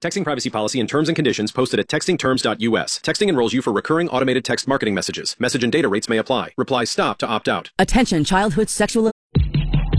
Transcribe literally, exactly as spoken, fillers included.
Texting privacy policy and terms and conditions posted at texting terms dot U S. Texting enrolls you for recurring automated text marketing messages. Message and data rates may apply. Reply stop to opt out. Attention childhood sexual